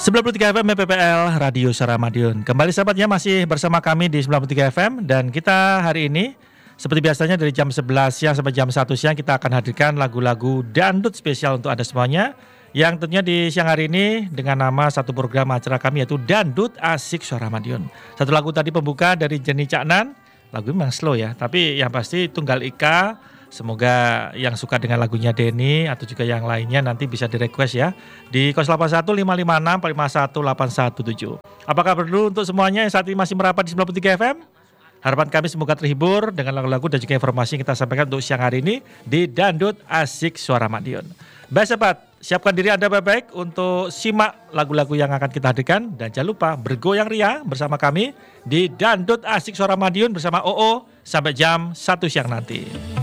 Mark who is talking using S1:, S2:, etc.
S1: 93 FM PPL Radio Suara Madiun. Kembali sahabatnya masih bersama kami di 93 FM dan kita hari ini seperti biasanya dari jam 11 siang sampai jam 1 siang kita akan hadirkan lagu-lagu dangdut spesial untuk Anda semuanya. Yang tentunya di siang hari ini dengan nama satu program acara kami yaitu Dangdut Asik Suara Madiun. Satu lagu tadi pembuka dari Jenny Caknan. Lagu memang slow ya, tapi yang pasti Tunggal Ika. Semoga yang suka dengan lagunya Denny atau juga yang lainnya nanti bisa di-request ya di 081556 51817. Apakah perlu untuk semuanya yang saat ini masih merapat di 93 FM? Harapan kami semoga terhibur dengan lagu-lagu dan juga informasi yang kita sampaikan untuk siang hari ini di Dangdut Asik Suara Madiun. Baik sahabat, siapkan diri Anda baik-baik untuk simak lagu-lagu yang akan kita hadirkan. Dan jangan lupa bergoyang ria bersama kami di Dangdut Asik Suara Madiun bersama OO sampai jam 1 siang nanti.